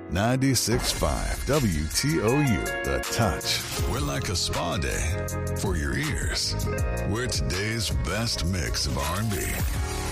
96.5 WTOU, The Touch. We're like a spa day for your ears. We're today's best mix of R&B.